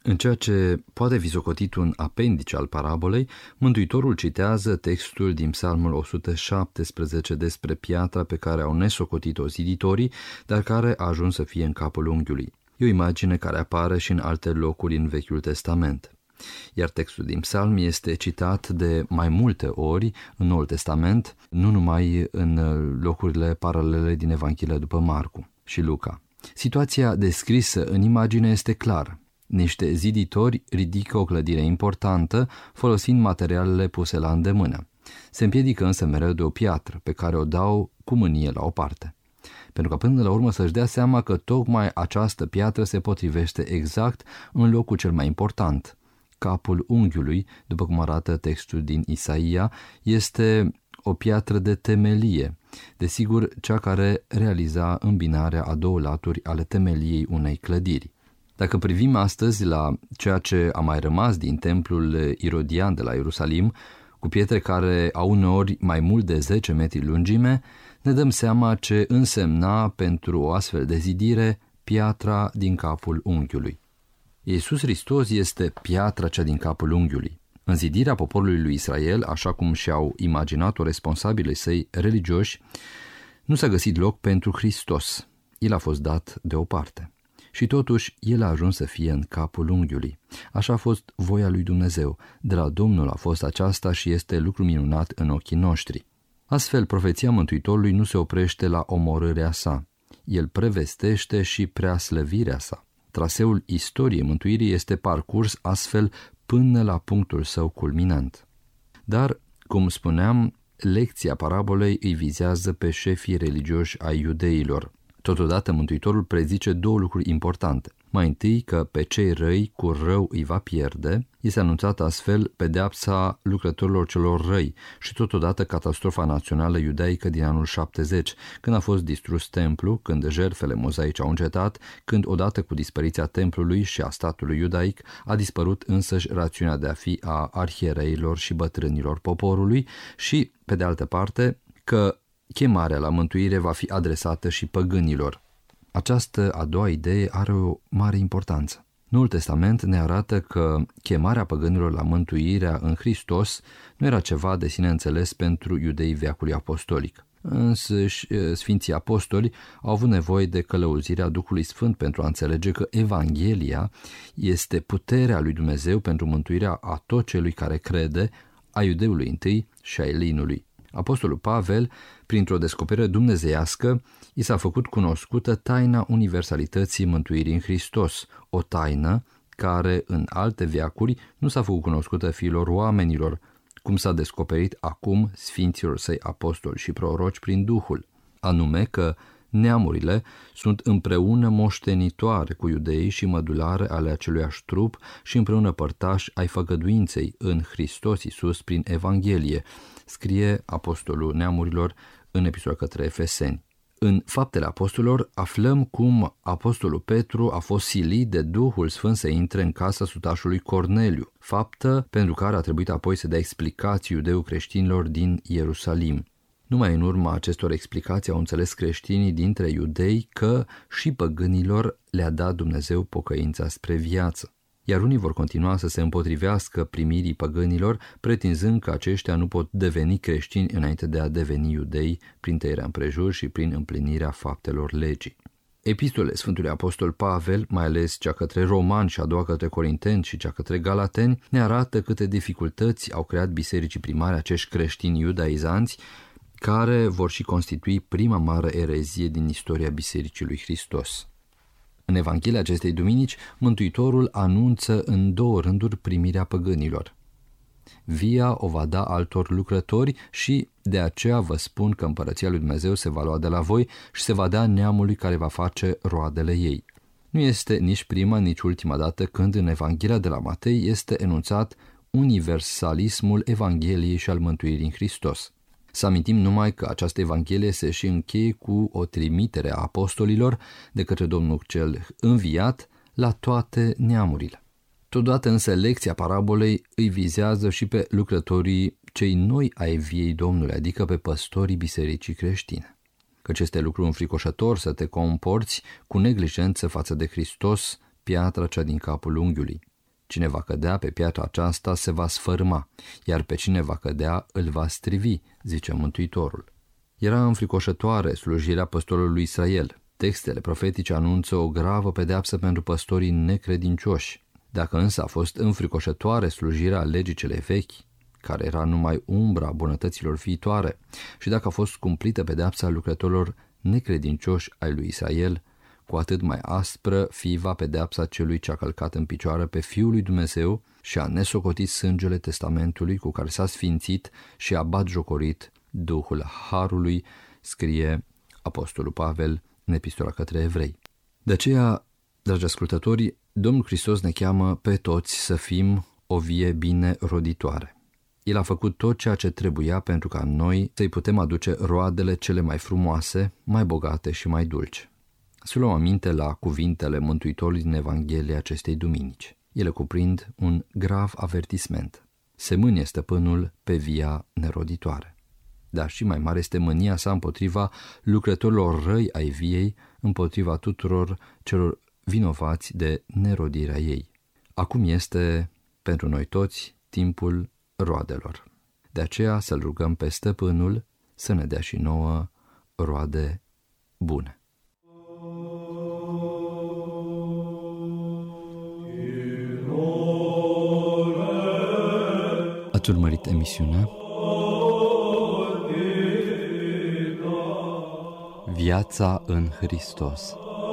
În ceea ce poate fi socotit un apendice al parabolei, Mântuitorul citează textul din Psalmul 117 despre piatra pe care au nesocotit-o ziditorii, dar care a ajuns să fie în capul unghiului. E o imagine care apare și în alte locuri în Vechiul Testament. Iar textul din psalm este citat de mai multe ori în Noul Testament, nu numai în locurile paralele din Evanghelia după Marcu și Luca. Situația descrisă în imagine este clară. Niște ziditori ridică o clădire importantă folosind materialele puse la îndemână. Se împiedică însă mereu de o piatră pe care o dau cu mânie la o parte. Pentru că până la urmă să-și dea seama că tocmai această piatră se potrivește exact în locul cel mai important. Capul unghiului, după cum arată textul din Isaia, este o piatră de temelie, desigur cea care realiza îmbinarea a două laturi ale temeliei unei clădiri. Dacă privim astăzi la ceea ce a mai rămas din templul Irodian de la Ierusalim, cu pietre care au uneori mai mult de 10 metri lungime, ne dăm seama ce însemna pentru o astfel de zidire piatra din capul unghiului. Iisus Hristos este piatra cea din capul unghiului. În zidirea poporului lui Israel, așa cum și-au imaginat-o responsabilii săi religioși, nu s-a găsit loc pentru Hristos. El a fost dat deoparte. Și totuși, el a ajuns să fie în capul unghiului. Așa a fost voia lui Dumnezeu. De la Domnul a fost aceasta și este lucru minunat în ochii noștri. Astfel, profeția Mântuitorului nu se oprește la omorârea sa. El prevestește și preaslăvirea sa. Traseul istoriei mântuirii este parcurs astfel până la punctul său culminant. Dar, cum spuneam, lecția parabolei îi vizează pe șefii religioși ai iudeilor. Totodată Mântuitorul prezice două lucruri importante. Mai întâi că pe cei răi cu rău îi va pierde, este anunțată astfel pedeapsa lucrătorilor celor răi și totodată catastrofa națională iudaică din anul 70, când a fost distrus templu, când jertfele mozaice au încetat, când odată cu dispariția templului și a statului iudaic a dispărut însăși rațiunea de a fi a arhiereilor și bătrânilor poporului și, pe de altă parte, că chemarea la mântuire va fi adresată și păgânilor. Această a doua idee are o mare importanță. Noul Testament ne arată că chemarea păgânilor la mântuirea în Hristos nu era ceva de sine înțeles pentru iudeii veacului apostolic. Însăși Sfinții Apostoli au avut nevoie de călăuzirea Duhului Sfânt pentru a înțelege că Evanghelia este puterea lui Dumnezeu pentru mântuirea a tot celui care crede, a iudeului întâi și a elinului. Apostolul Pavel, printr-o descoperire dumnezeiască, i s-a făcut cunoscută taina universalității mântuirii în Hristos, o taină care în alte veacuri nu s-a făcut cunoscută fiilor oamenilor, cum s-a descoperit acum sfinților săi apostoli și proroci prin Duhul, anume că neamurile sunt împreună moștenitoare cu iudeii și mădulare ale aceluiași trup și împreună părtași ai făgăduinței în Hristos Iisus prin Evanghelie, scrie apostolul neamurilor în epistola către Efeseni. În Faptele Apostolilor aflăm cum apostolul Petru a fost silit de Duhul Sfânt să intre în casa sutașului Corneliu, faptă pentru care a trebuit apoi să dea explicații iudeu-creștinilor din Ierusalim. Numai în urma acestor explicații au înțeles creștinii dintre iudei că și păgânilor le-a dat Dumnezeu pocăința spre viață. Iar unii vor continua să se împotrivească primirii păgânilor, pretinzând că aceștia nu pot deveni creștini înainte de a deveni iudei prin tăierea împrejur și prin împlinirea faptelor legii. Epistolele Sfântului Apostol Pavel, mai ales cea către romani și a doua către corinteni și cea către galateni, ne arată câte dificultăți au creat bisericii primare acești creștini iudaizanți, care vor și constitui prima mare erezie din istoria Bisericii lui Hristos. În Evanghelia acestei duminici, Mântuitorul anunță în două rânduri primirea păgânilor. Via o va da altor lucrători și de aceea vă spun că împărăția lui Dumnezeu se va lua de la voi și se va da neamului care va face roadele ei. Nu este nici prima, nici ultima dată când în Evanghelia de la Matei este enunțat universalismul Evangheliei și al mântuirii în Hristos. Să amintim numai că această Evanghelie se și încheie cu o trimitere a apostolilor de către Domnul cel înviat la toate neamurile. Totodată însă lecția parabolei îi vizează și pe lucrătorii cei noi ai viei Domnului, adică pe păstorii bisericii creștine. Căci este lucru înfricoșător să te comporți cu neglijență față de Hristos, piatra cea din capul unghiului. Cine va cădea pe piatra aceasta se va sfărâma, iar pe cine va cădea îl va strivi, zice Mântuitorul. Era înfricoșătoare slujirea păstorului lui Israel. Textele profetice anunță o gravă pedeapsă pentru păstorii necredincioși. Dacă însă a fost înfricoșătoare slujirea legii cele vechi, care era numai umbra bunătăților viitoare, și dacă a fost cumplită pedeapsa lucrătorilor necredincioși ai lui Israel, cu atât mai aspră va pedeapsa celui ce a călcat în picioare pe Fiul lui Dumnezeu și a nesocotit sângele testamentului cu care s-a sfințit și a batjocorit Duhul Harului, scrie Apostolul Pavel în Epistola către Evrei. De aceea, dragi ascultători, Domnul Hristos ne cheamă pe toți să fim o vie bine roditoare. El a făcut tot ceea ce trebuia pentru ca noi să-i putem aduce roadele cele mai frumoase, mai bogate și mai dulci. Să luăm aminte la cuvintele Mântuitorului din Evanghelia acestei duminici. Ele cuprind un grav avertisment. Se mânie stăpânul pe via neroditoare. Dar și mai mare este mânia sa împotriva lucrătorilor răi ai viei, împotriva tuturor celor vinovați de nerodirea ei. Acum este pentru noi toți timpul roadelor. De aceea să-L rugăm pe stăpânul să ne dea și nouă roade bune. Ați urmărit emisiunea Viața în Hristos.